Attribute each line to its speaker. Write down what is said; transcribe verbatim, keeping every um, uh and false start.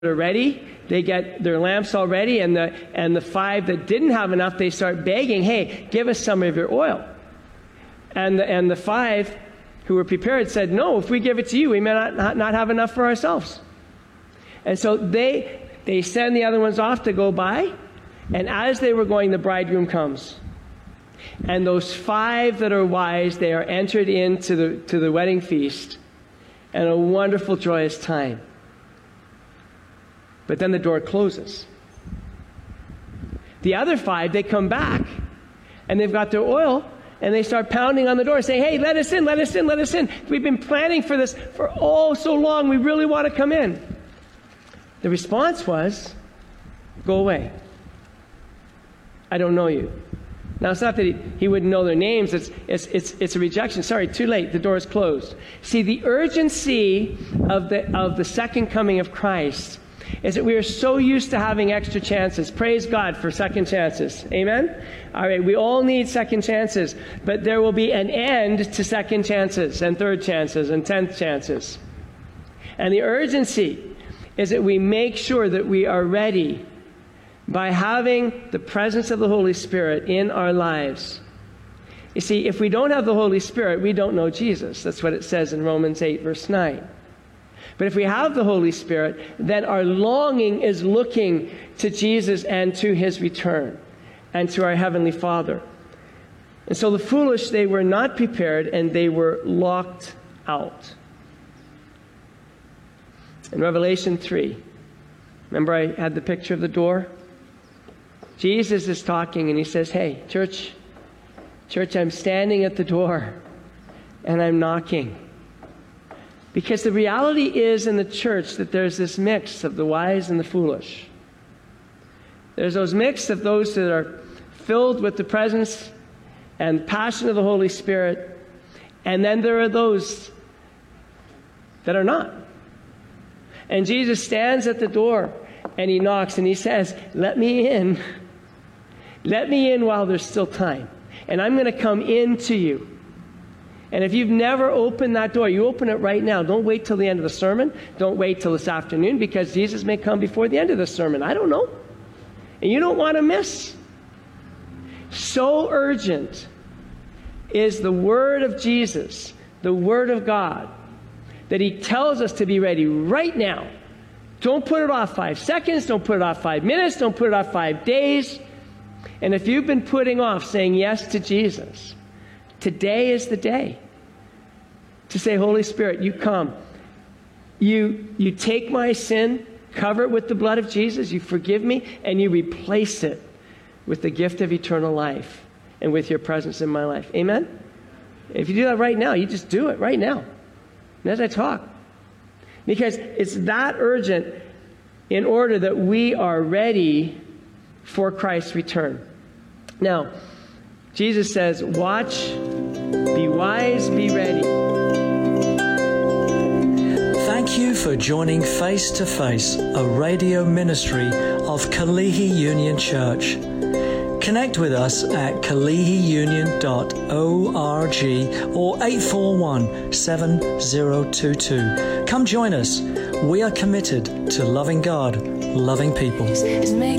Speaker 1: are ready, they get their lamps all ready, and the and the five that didn't have enough, they start begging, hey, give us some of your oil. And the, and the five who were prepared said, no, if we give it to you, we may not, not have enough for ourselves. And so they they send the other ones off to go buy, and as they were going, the bridegroom comes. And those five that are wise, they are entered into the to the wedding feast, and a wonderful, joyous time. But then the door closes. The other five, they come back, and they've got their oil, and they start pounding on the door, saying, hey, let us in, let us in, let us in. We've been planning for this for oh so long. We really want to come in. The response was, go away. I don't know you. Now, it's not that he, he wouldn't know their names. It's, it's, it's, it's a rejection. Sorry, too late. The door is closed. See, the urgency of the, of the second coming of Christ is that we are so used to having extra chances. Praise God for second chances. Amen? All right, we all need second chances. But there will be an end to second chances and third chances and tenth chances. And the urgency is that we make sure that we are ready by having the presence of the Holy Spirit in our lives. You see, if we don't have the Holy Spirit, we don't know Jesus. That's what it says in Romans eight, verse nine. But if we have the Holy Spirit, then our longing is looking to Jesus and to his return and to our Heavenly Father. And so the foolish, they were not prepared, and they were locked out. In Revelation three, remember I had the picture of the door? Jesus is talking, and he says, hey, church, church, I'm standing at the door, and I'm knocking. Because the reality is in the church that there's this mix of the wise and the foolish. There's those mix of those that are filled with the presence and passion of the Holy Spirit, and then there are those that are not. And Jesus stands at the door, and he knocks, and he says, let me in. Let me in while there's still time. And I'm going to come into you. And if you've never opened that door, you open it right now. Don't wait till the end of the sermon. Don't wait till this afternoon, because Jesus may come before the end of the sermon. I don't know. And you don't want to miss. So urgent is the word of Jesus, the word of God, that he tells us to be ready right now. Don't put it off five seconds. Don't put it off five minutes. Don't put it off five days. And if you've been putting off saying yes to Jesus, today is the day to say, Holy Spirit, you come. You, you take my sin, cover it with the blood of Jesus, you forgive me, and you replace it with the gift of eternal life and with your presence in my life. Amen? If you do that right now, you just do it right now. And as I talk. Because it's that urgent in order that we are ready for Christ's return. Now, Jesus says, watch, be wise, be ready.
Speaker 2: Thank you for joining Face to Face, a radio ministry of Kalihi Union Church. Connect with us at kalihi union dot org or eight four one, seven zero two two. Come join us. We are committed to loving God, loving people.